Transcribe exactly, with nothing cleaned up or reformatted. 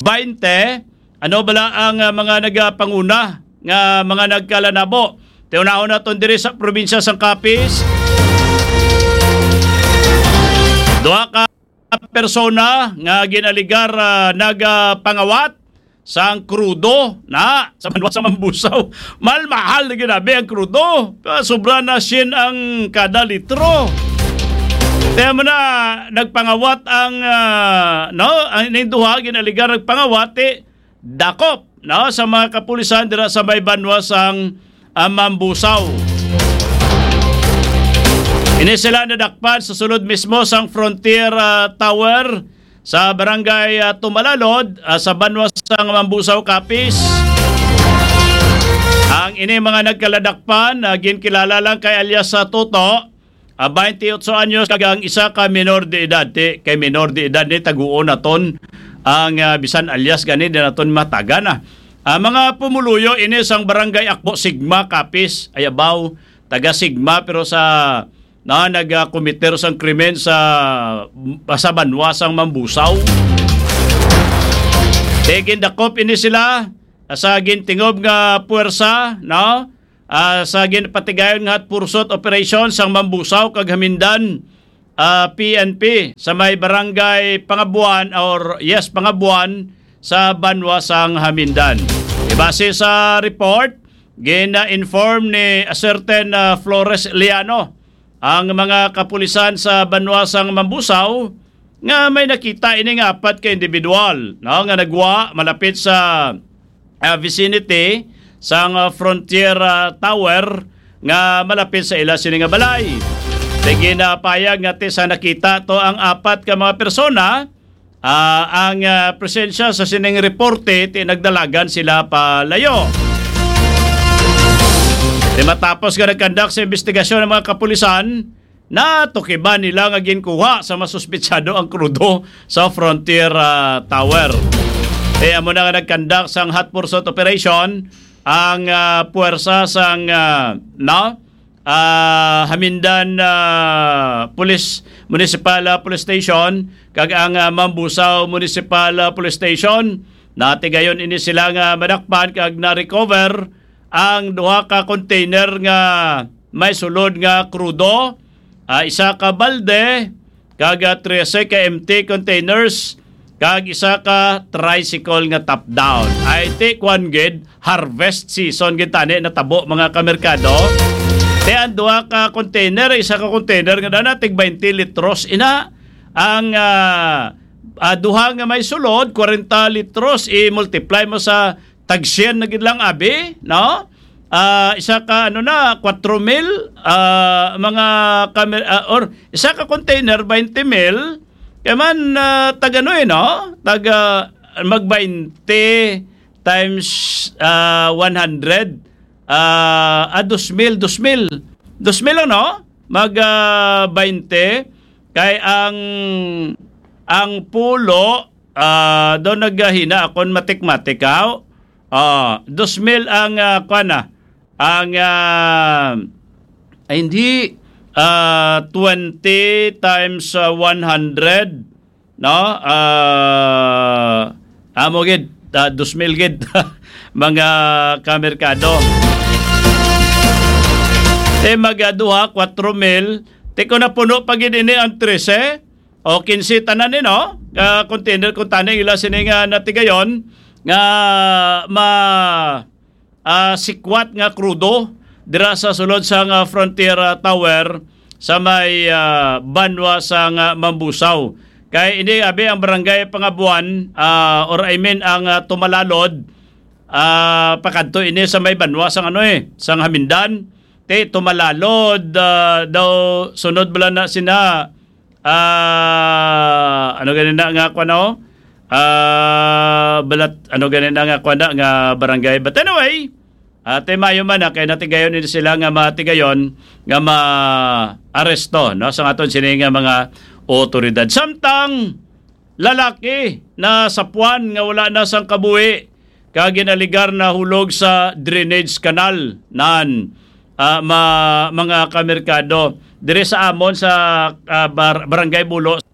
twenty, ano bala ang uh, mga nagapanguna nga mga nagkalanabo. Tiunahon na itong diri sa probinsya sang Capiz. Duha ka persona nga ginaligar uh, nagapangawat sang krudo na sa banwa sa Mambusaw. Mahal-mahal na ginabi ang krudo. Sobra na sin ang kada litro. Kaya mo na nagpangawat ang uh, no, ang duha ginaligar nagpangawat eh, dakop no sa mga kapulisan dira sa may banwa sang uh, Mambusaw. Ini sila nadakpan sa sulod mismo sang Frontier uh, Tower sa barangay uh, Tumalalod uh, sa banwa sang Mambusaw, Capiz. Ang ini mga nagkaladakpan uh, ginkilala lang kay alias sa uh, Toto, uh, twenty-eight anyos kagang isa ka minor de edad. Ti, kay minor de edad ni taguon naton ang uh, bisan alias gani din naton mataga na. Uh, mga pumuluyo ini sang barangay Akbo Sigma, Capiz. Ayabaw taga Sigma pero sa na nagkomiter sang krimen sa sa banwa sang Mambusaw. Tegin dakop ini sila sa gintingob nga puwersa no uh, sa ginpatigayon nga pursot operation sang Mambusaw kag Hamindan uh, P N P sa may barangay Pangabuan or yes Pangabuan sa banwa sang Hamindan. Base sa report gina-inform ni a certain uh, Flores Liano ang mga kapulisan sa banwa sang Mambusaw nga may nakita ining apat ka individual no nga nagwa malapit sa uh, vicinity sang uh, Frontier uh, Tower nga malapit sa ila sini nga balay. Sige na payag nga ti sa nakita to ang apat ka mga persona uh, ang uh, presensya sa sining reporte ti nagdalagan sila palayo. Di matapos ka nagkandak sa investigasyon ng mga kapulisan, na tukiban nila nga ginkuha sa masuspitsado ang krudo sa Frontier uh, Tower. Kaya mo na nga nagkandak sang hot pursuit operation ang uh, puwersa sang uh, no, uh, Hamindan uh, Police Municipal uh, Police Station kag ang uh, Mambusaw Municipal uh, Police Station. Natigayon ini sila nga madakpan kag na-recover ang duha ka container nga may sulod nga krudo, uh, isa ka balde, kag thirteen ka empty containers, kag isa ka tricycle nga top down. I take one gid harvest season gid tani natabo mga kamerkado. Te ang duha ka container, isa ka container nga dana tig twenty litros ina ang uh, uh, duha nga may sulod forty litros i-multiply mo sa tagsyen na gid lang abi, no? Uh, isa ka ano na four mil uh, mga kamer uh, or isa ka container twenty mil kaya man uh, taga no eh, no? Taga mag twenty times uh, one hundred uh, ah, two mil two mil two mil ano? Mag uh, twenty kay ang ang pulo uh, doon naghahina akon matik-matikaw. Ah, uh, two mil ang uh, kuana ang uh, ay, hindi uh, twenty times uh, one hundred no uh, amo gid uh, two mil gid mga kamerkado. Te magaduha four mil te ko na puno pag ini ang thirteen o fifteen tanan ni no uh, container kung tanang ila sini nga natigayon nga ma uh, sikwat nga krudo dira sa sulod sa uh, Frontier uh, Tower sa may uh, banwa sa uh, Mambusaw. Kay ini abi ang barangay Pangabuan uh, or I mean ang uh, Tumalalod uh, pakadto ini sa may banwa sang ano eh sang Hamindan te Tumalalod uh, daw sunod bala na sina uh, ano ganin na nga ko no Uh, balat ano ganin na nga kwanda nga barangay. But anyway, ate uh, mayo man na kay natigayon nila sila nga matigayon nga ma-aresto no sa aton sini nga mga otoridad. Samtang lalaki na sapuan nga wala na sang kabuhi kag ginaligar na hulog sa drainage canal nan uh, ma, mga kamerkado dire sa amon sa uh, bar, barangay Bulo